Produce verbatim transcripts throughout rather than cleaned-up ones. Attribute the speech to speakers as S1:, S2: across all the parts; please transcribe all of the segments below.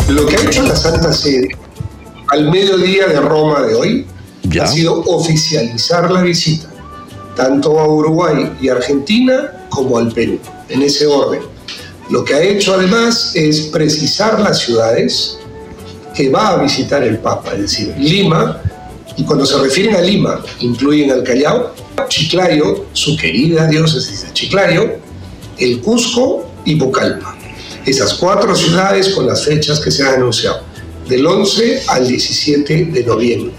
S1: Lo que ha hecho la Santa Sede al mediodía de Roma de hoy ¿Ya? ha sido oficializar la visita, tanto a Uruguay y Argentina como al Perú, en ese orden. Lo que ha hecho además es precisar las ciudades que va a visitar el Papa, es decir, Lima, y cuando se refieren a Lima, incluyen al Callao, Chiclayo, su querida diócesis de Chiclayo, el Cusco y Pucallpa. Esas cuatro ciudades con las fechas que se han anunciado, del once al diecisiete de noviembre.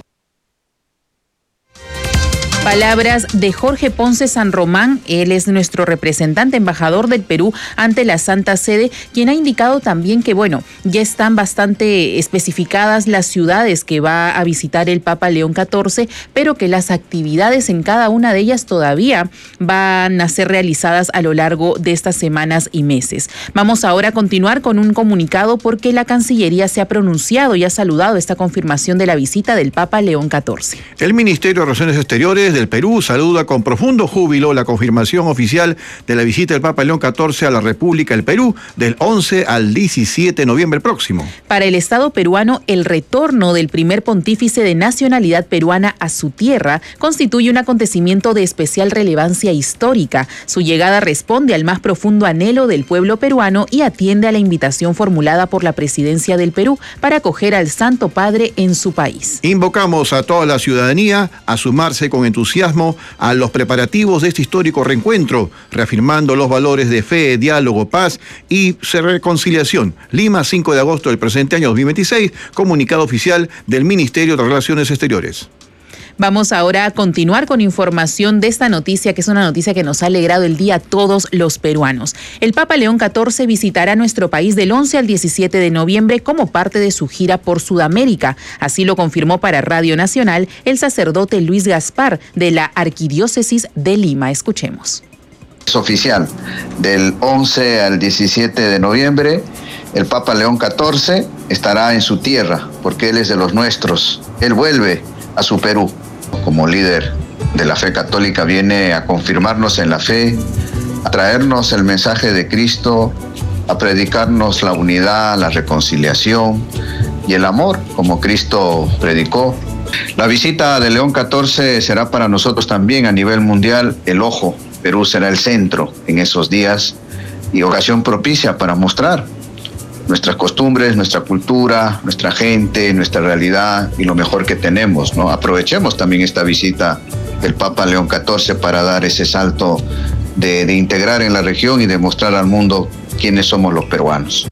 S2: Palabras de Jorge Ponce San Román, él es nuestro representante embajador del Perú ante la Santa Sede, quien ha indicado también que, bueno, ya están bastante especificadas las ciudades que va a visitar el Papa León catorce, pero que las actividades en cada una de ellas todavía van a ser realizadas a lo largo de estas semanas y meses. Vamos ahora a continuar con un comunicado porque la Cancillería se ha pronunciado y ha saludado esta confirmación de la visita del Papa León catorce.
S3: El Ministerio de Relaciones Exteriores del Perú saluda con profundo júbilo la confirmación oficial de la visita del Papa León catorce a la República del Perú del once al diecisiete de noviembre próximo.
S2: Para el Estado peruano, el retorno del primer pontífice de nacionalidad peruana a su tierra constituye un acontecimiento de especial relevancia histórica. Su llegada responde al más profundo anhelo del pueblo peruano y atiende a la invitación formulada por la Presidencia del Perú para acoger al Santo Padre en su país.
S3: Invocamos a toda la ciudadanía a sumarse con entusiasmo entusiasmo a los preparativos de este histórico reencuentro, reafirmando los valores de fe, diálogo, paz y reconciliación. Lima, cinco de agosto del presente año dos mil veintiséis, comunicado oficial del Ministerio de Relaciones Exteriores.
S2: Vamos ahora a continuar con información de esta noticia, que es una noticia que nos ha alegrado el día a todos los peruanos. El Papa León catorce visitará nuestro país del once al diecisiete de noviembre como parte de su gira por Sudamérica. Así lo confirmó para Radio Nacional el sacerdote Luis Gaspar de la Arquidiócesis de Lima. Escuchemos.
S4: Es oficial, del once al diecisiete de noviembre, el Papa León catorce estará en su tierra, porque él es de los nuestros. Él vuelve a su Perú. Como líder de la fe católica viene a confirmarnos en la fe, a traernos el mensaje de Cristo, a predicarnos la unidad, la reconciliación y el amor, como Cristo predicó. La visita de León catorce será para nosotros también a nivel mundial el ojo. Perú será el centro en esos días y ocasión propicia para mostrar nuestras costumbres, nuestra cultura, nuestra gente, nuestra realidad y lo mejor que tenemos, ¿no? Aprovechemos también esta visita del Papa León catorce para dar ese salto de, de integrar en la región y demostrar al mundo quiénes somos los peruanos.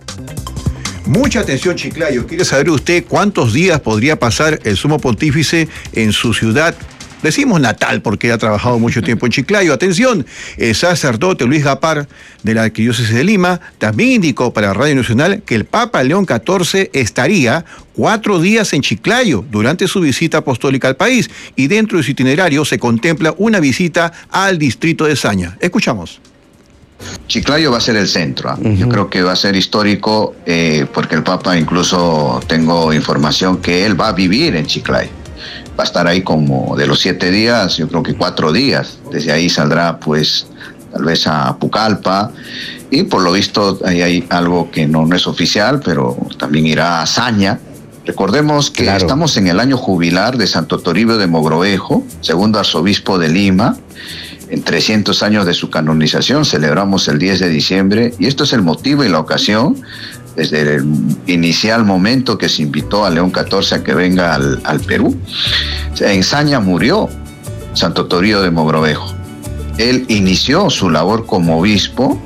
S3: Mucha atención, Chiclayo. ¿Quiere saber usted cuántos días podría pasar el Sumo Pontífice en su ciudad? Decimos natal porque ha trabajado mucho tiempo en Chiclayo. Atención, el sacerdote Luis Gaspar de la Arquidiócesis de Lima también indicó para Radio Nacional que el Papa León catorce estaría cuatro días en Chiclayo durante su visita apostólica al país y dentro de su itinerario se contempla una visita al distrito de Saña. Escuchamos.
S4: Chiclayo va a ser el centro. ¿eh? Uh-huh. Yo creo que va a ser histórico eh, porque el Papa, incluso tengo información que él va a vivir en Chiclayo. Va a estar ahí como de los siete días, yo creo que cuatro días. Desde ahí saldrá pues tal vez a Pucallpa y por lo visto ahí hay algo que no, no es oficial, pero también irá a Saña. Recordemos que claro. Estamos en el año jubilar de Santo Toribio de Mogrovejo, segundo arzobispo de Lima. En trescientos años de su canonización celebramos el diez de diciembre y esto es el motivo y la ocasión desde el inicial momento que se invitó a León catorce a que venga al, al Perú. O sea, en Saña murió Santo Toribio de Mogrovejo. Él inició su labor como obispo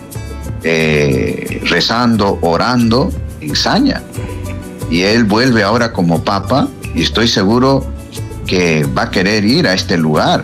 S4: eh, rezando, orando en Saña. Y él vuelve ahora como papa y estoy seguro que va a querer ir a este lugar.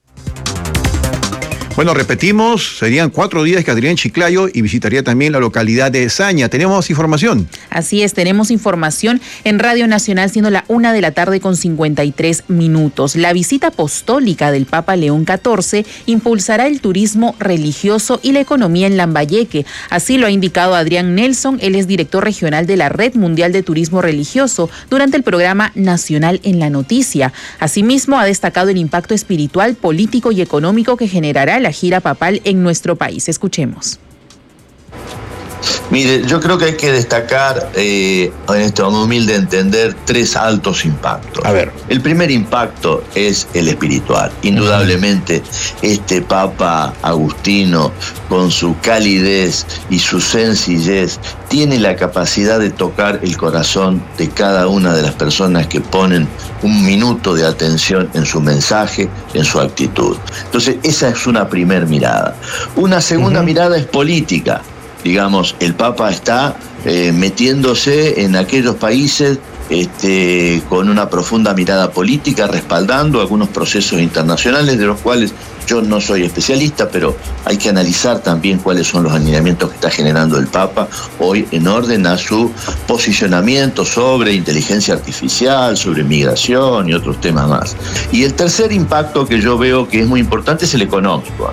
S3: Bueno, repetimos, serían cuatro días que estaría en Chiclayo y visitaría también la localidad de Saña. ¿Tenemos información?
S2: Así es, tenemos información en Radio Nacional, siendo la una de la tarde con cincuenta y tres minutos. La visita apostólica del Papa León catorce impulsará el turismo religioso y la economía en Lambayeque. Así lo ha indicado Adrián Nelson, él es director regional de la Red Mundial de Turismo Religioso, durante el programa Nacional en la Noticia. Asimismo, ha destacado el impacto espiritual, político y económico que generará la gira papal en nuestro país. Escuchemos.
S5: Mire, yo creo que hay que destacar, eh, en este humilde entender, tres altos impactos.
S3: A ver.
S5: El primer impacto es el espiritual. Indudablemente, este Papa Agustino, con su calidez y su sencillez, tiene la capacidad de tocar el corazón de cada una de las personas que ponen un minuto de atención en su mensaje, en su actitud. Entonces, esa es una primer mirada. Una segunda uh-huh. mirada es política. Digamos, el Papa está eh, metiéndose en aquellos países este, con una profunda mirada política, respaldando algunos procesos internacionales de los cuales yo no soy especialista, pero hay que analizar también cuáles son los alineamientos que está generando el Papa hoy en orden a su posicionamiento sobre inteligencia artificial, sobre migración y otros temas más. Y el tercer impacto que yo veo que es muy importante es el económico.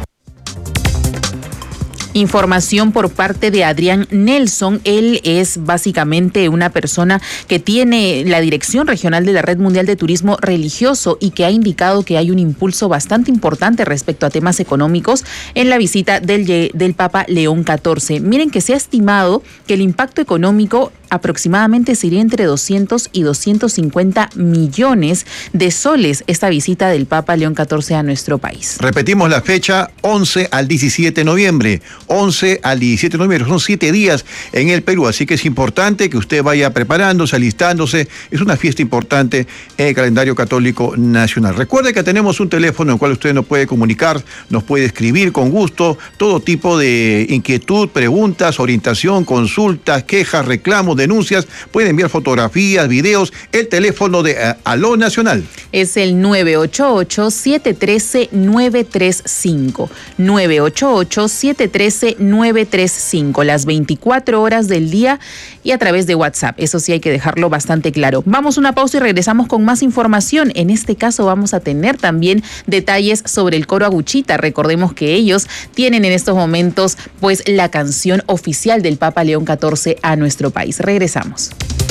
S2: Información por parte de Adrián Nelson. Él es básicamente una persona que tiene la dirección regional de la Red Mundial de Turismo Religioso y que ha indicado que hay un impulso bastante importante respecto a temas económicos en la visita del, del Papa León catorce. Miren que se ha estimado que el impacto económico aproximadamente sería entre doscientos y doscientos cincuenta millones de soles esta visita del Papa León catorce a nuestro país.
S3: Repetimos la fecha, once al diecisiete de noviembre. once al diecisiete de noviembre, son siete días en el Perú, así que es importante que usted vaya preparándose, alistándose. Es una fiesta importante en el calendario católico nacional. Recuerde que tenemos un teléfono en el cual usted nos puede comunicar, nos puede escribir con gusto, todo tipo de inquietud, preguntas, orientación, consultas, quejas, reclamos, denuncias, puede enviar fotografías, videos, el teléfono de uh, Aló Nacional.
S2: Es el nueve ocho ocho, siete uno tres, nueve tres cinco, nueve ocho ocho, siete uno tres, nueve tres cinco, las veinticuatro horas del día y a través de WhatsApp, eso sí hay que dejarlo bastante claro. Vamos a una pausa y regresamos con más información. En este caso vamos a tener también detalles sobre el coro Aguchita. Recordemos que ellos tienen en estos momentos pues la canción oficial del Papa León catorce a nuestro país. Regresamos.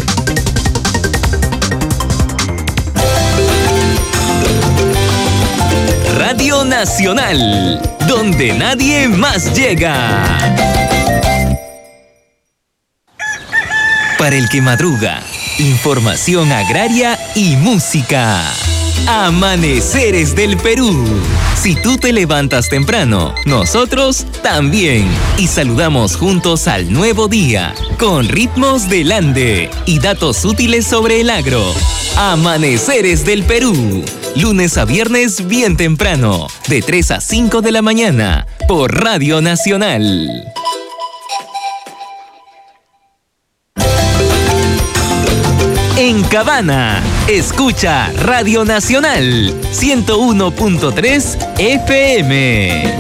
S6: Radio Nacional, donde nadie más llega. Para el que madruga, información agraria y música. Amaneceres del Perú. Si tú te levantas temprano, nosotros también. Y saludamos juntos al nuevo día, con ritmos del Ande y datos útiles sobre el agro. Amaneceres del Perú. Lunes a viernes bien temprano, de tres a cinco de la mañana, por Radio Nacional. En Cabana, escucha Radio Nacional ciento uno punto tres F M.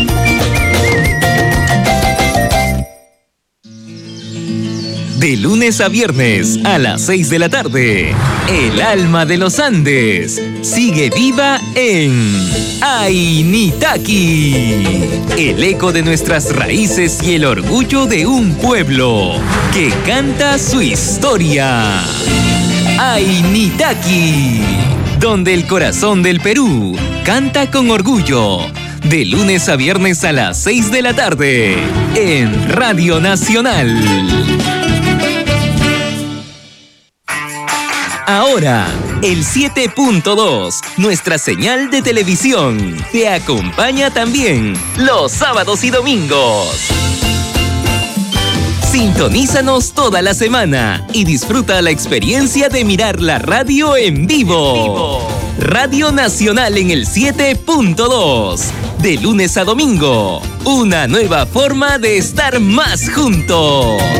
S6: De lunes a viernes a las seis de la tarde, el alma de los Andes sigue viva en Ainitaki, el eco de nuestras raíces y el orgullo de un pueblo que canta su historia. Ainitaki, donde el corazón del Perú canta con orgullo. De lunes a viernes a las seis de la tarde, en Radio Nacional. Ahora, el siete punto dos, nuestra señal de televisión, te acompaña también los sábados y domingos. Sintonízanos toda la semana y disfruta la experiencia de mirar la radio en vivo. En vivo. Radio Nacional en el siete punto dos. De lunes a domingo, una nueva forma de estar más juntos.